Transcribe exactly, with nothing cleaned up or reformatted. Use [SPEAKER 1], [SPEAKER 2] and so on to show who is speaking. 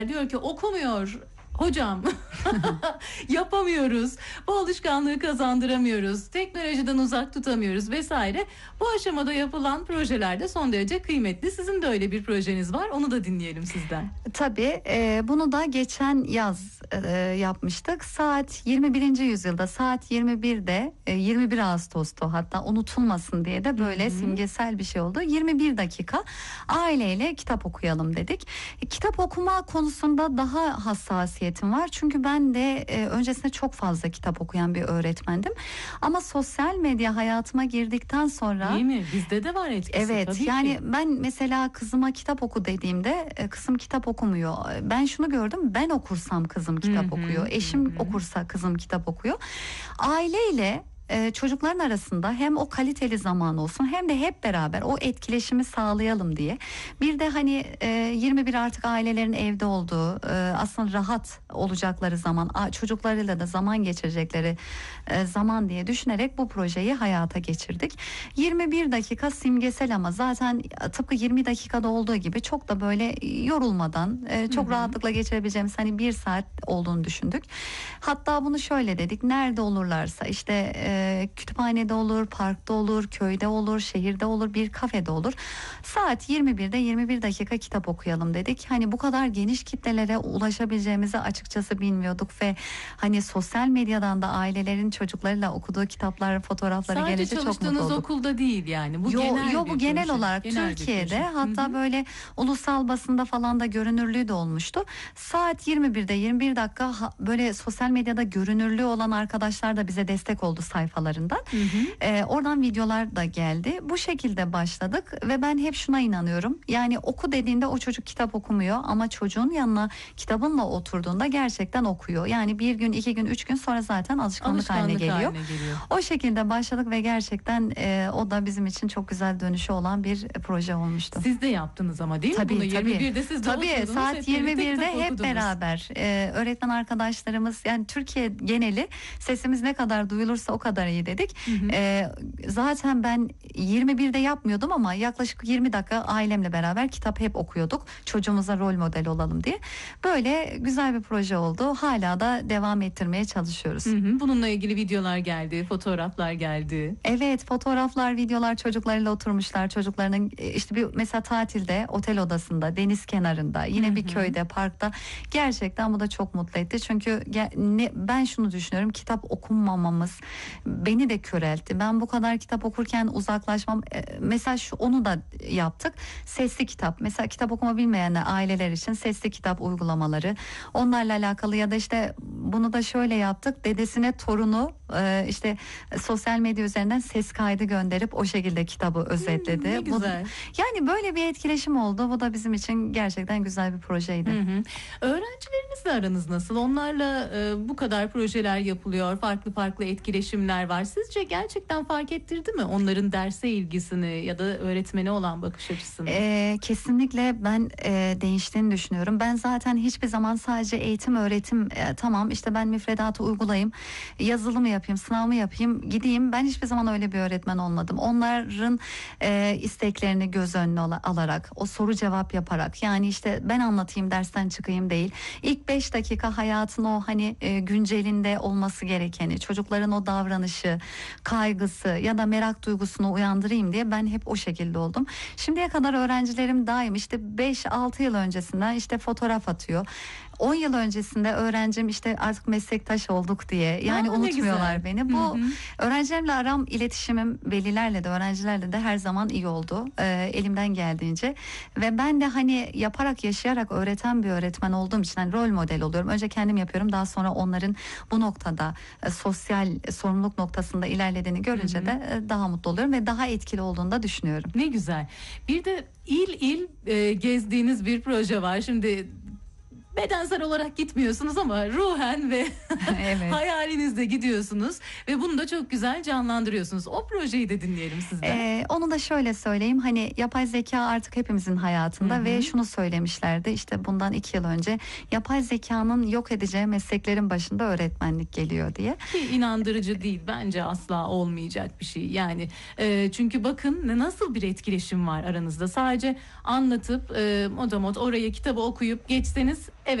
[SPEAKER 1] diyor ki okumuyor hocam, yapamıyoruz, bu alışkanlığı kazandıramıyoruz, teknolojiden uzak tutamıyoruz vesaire. Bu aşamada yapılan projeler de son derece kıymetli. Sizin de öyle bir projeniz var, onu da dinleyelim sizden.
[SPEAKER 2] Tabii e, bunu da geçen yaz e, yapmıştık. Saat yirmi birinci yüzyılda saat yirmi birde e, yirmi bir Ağustos'ta, hatta unutulmasın diye de böyle Hı-hı. simgesel bir şey oldu. yirmi bir dakika aileyle kitap okuyalım dedik. E, kitap okuma konusunda daha hassasiyetim var. Çünkü ben de e, öncesinde çok fazla kitap okuyan bir öğretmendim. Ama sosyal medya hayatıma girdikten sonra...
[SPEAKER 1] Değil mi? Bizde de var etkisi.
[SPEAKER 2] Evet.
[SPEAKER 1] Tabii
[SPEAKER 2] yani
[SPEAKER 1] ki.
[SPEAKER 2] Ben mesela kızıma kitap oku dediğimde e, kızım kitap okumuyor. Ben şunu gördüm. Ben okursam kızım kitap Hı-hı. okuyor. Eşim Hı-hı. okursa kızım kitap okuyor. Aileyle Ee, çocukların arasında hem o kaliteli zaman olsun hem de hep beraber o etkileşimi sağlayalım diye. Bir de hani e, yirmi bir artık ailelerin evde olduğu, e, aslında rahat olacakları zaman, çocuklarıyla da zaman geçirecekleri e, zaman diye düşünerek bu projeyi hayata geçirdik. yirmi bir dakika simgesel ama zaten tıpkı yirmi dakikada olduğu gibi çok da böyle yorulmadan e, çok Hı-hı. rahatlıkla geçirebileceğimiz hani bir saat olduğunu düşündük. Hatta bunu şöyle dedik: nerede olurlarsa işte e, kütüphanede olur, parkta olur, köyde olur, şehirde olur, bir kafede olur. Saat yirmi birde yirmi bir dakika kitap okuyalım dedik. Hani bu kadar geniş kitlelere ulaşabileceğimizi açıkçası bilmiyorduk ve hani sosyal medyadan da ailelerin çocuklarıyla okuduğu kitaplar, fotoğrafları
[SPEAKER 1] Sadece
[SPEAKER 2] gelince çok mutlu olduk.
[SPEAKER 1] Sadece çalıştığınız okulda değil yani. Bu
[SPEAKER 2] yo,
[SPEAKER 1] genel
[SPEAKER 2] yo,
[SPEAKER 1] bir
[SPEAKER 2] bu genel
[SPEAKER 1] proje.
[SPEAKER 2] olarak
[SPEAKER 1] genel
[SPEAKER 2] Türkiye'de, hatta
[SPEAKER 1] Hı-hı.
[SPEAKER 2] böyle ulusal basında falan da görünürlüğü de olmuştu. Saat yirmi birde yirmi bir dakika böyle sosyal medyada görünürlüğü olan arkadaşlar da bize destek oldu sayfalarından. Hı hı. Ee, oradan videolar da geldi. Bu şekilde başladık ve ben hep şuna inanıyorum. Yani oku dediğinde o çocuk kitap okumuyor ama çocuğun yanına kitabınla oturduğunda gerçekten okuyor. Yani bir gün, iki gün, üç gün sonra zaten alışkanlık, alışkanlık haline, geliyor. haline geliyor. O şekilde başladık ve gerçekten e, o da bizim için çok güzel dönüşü olan bir proje olmuştu.
[SPEAKER 1] Siz de yaptınız ama değil
[SPEAKER 2] tabii,
[SPEAKER 1] mi bunu?
[SPEAKER 2] tabii.
[SPEAKER 1] yirmi birde siz de
[SPEAKER 2] tabii,
[SPEAKER 1] oturdunuz.
[SPEAKER 2] Saat yirmi birde hep
[SPEAKER 1] okudunuz.
[SPEAKER 2] beraber e, öğretmen arkadaşlarımız, yani Türkiye geneli sesimiz ne kadar duyulursa o kadar iyi dedik. Hı hı. E, zaten ben yirmi birde yapmıyordum ama yaklaşık yirmi dakika ailemle beraber kitap hep okuyorduk. Çocuğumuza rol model olalım diye. Böyle güzel bir proje oldu. Hala da devam ettirmeye çalışıyoruz.
[SPEAKER 1] Hı hı. Bununla ilgili videolar geldi, fotoğraflar geldi.
[SPEAKER 2] Evet, fotoğraflar, videolar, çocuklarıyla oturmuşlar. Çocuklarının işte bir mesela tatilde, otel odasında, deniz kenarında, yine hı hı. bir köyde, parkta. Gerçekten bu da çok mutlu etti. Çünkü ne, ben şunu düşünüyorum. Kitap okunmamamız beni de köreltti. Ben bu kadar kitap okurken uzaklaşmam. Mesela şu, onu da yaptık. Sesli kitap. Mesela kitap okuma bilmeyenler, aileler için sesli kitap uygulamaları. Onlarla alakalı ya da işte bunu da şöyle yaptık. Dedesine torunu e, işte sosyal medya üzerinden ses kaydı gönderip o şekilde kitabı özetledi.
[SPEAKER 1] Hmm, ne güzel.
[SPEAKER 2] Bu, yani böyle bir etkileşim oldu. Bu da bizim için gerçekten güzel bir projeydi.
[SPEAKER 1] Hı hı. Öğrencilerinizle aranız nasıl? Onlarla e, bu kadar projeler yapılıyor. Farklı farklı etkileşimler var. Sizce gerçekten fark ettirdi mi onların derse ilgisini ya da öğretmene olan bakış açısını?
[SPEAKER 2] Ee, kesinlikle ben e, değiştiğini düşünüyorum. Ben zaten hiçbir zaman sadece eğitim öğretim e, tamam işte ben müfredatı uygulayayım, yazılı mı yapayım, sınav mı yapayım, gideyim. Ben hiçbir zaman öyle bir öğretmen olmadım. Onların e, isteklerini göz önüne alarak, o soru cevap yaparak, yani işte ben anlatayım dersten çıkayım değil. İlk beş dakika hayatın o hani e, güncelinde olması gerekeni, çocukların o davranışı, kaygısı ya da merak duygusunu uyandırayım diye ben hep o şekilde oldum. Şimdiye kadar öğrencilerim daim işte beş altı yıl öncesinden işte fotoğraf atıyor. on yıl öncesinde öğrencim işte artık meslektaş olduk diye, yani Aa, unutmuyorlar beni. Bu hı hı. öğrencilerimle aram, iletişimim velilerle de öğrencilerle de her zaman iyi oldu. Ee, elimden geldiğince ve ben de hani yaparak, yaşayarak öğreten bir öğretmen olduğum için hani rol model oluyorum. Önce kendim yapıyorum, daha sonra onların bu noktada e, sosyal sorumluluk noktasında ilerlediğini görünce hı hı. de e, daha mutlu oluyorum ve daha etkili olduğunu da düşünüyorum.
[SPEAKER 1] Ne güzel. Bir de il il e, gezdiğiniz bir proje var. Şimdi bedensel olarak gitmiyorsunuz ama ruhen ve evet. hayalinizde gidiyorsunuz ve bunu da çok güzel canlandırıyorsunuz. O projeyi de dinleyelim sizden.
[SPEAKER 2] Ee, onu da şöyle söyleyeyim, hani yapay zeka artık hepimizin hayatında Hı-hı. ve şunu söylemişlerdi işte bundan iki yıl önce, yapay zekanın yok edeceği mesleklerin başında öğretmenlik geliyor diye.
[SPEAKER 1] Ki inandırıcı değil bence, asla olmayacak bir şey yani e, çünkü bakın nasıl bir etkileşim var aranızda. Sadece anlatıp e, modamot oraya kitabı okuyup geçseniz